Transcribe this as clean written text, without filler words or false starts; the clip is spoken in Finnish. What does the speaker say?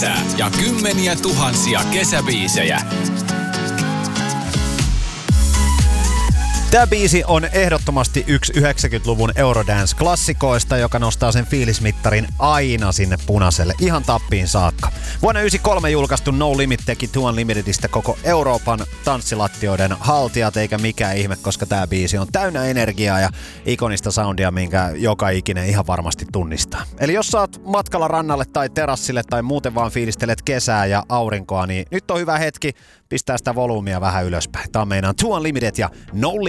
ja kymmeniä tuhansia kesäbiisejä. Tämä biisi on ehdottomasti yksi 90-luvun Eurodance-klassikoista, joka nostaa sen fiilismittarin aina sinne punaiselle, ihan tappiin saakka. Vuonna 1993 julkaistu No Limit teki Too Unlimitedistä koko Euroopan tanssilattioiden haltijat, eikä mikään ihme, koska tämä biisi on täynnä energiaa ja ikonista soundia, minkä joka ikinen ihan varmasti tunnistaa. Eli jos sä oot matkalla rannalle tai terassille tai muuten vaan fiilistelet kesää ja aurinkoa, niin nyt on hyvä hetki pistää sitä volyymia vähän ylöspäin. Tää on meinaan Too Unlimited ja No Limit.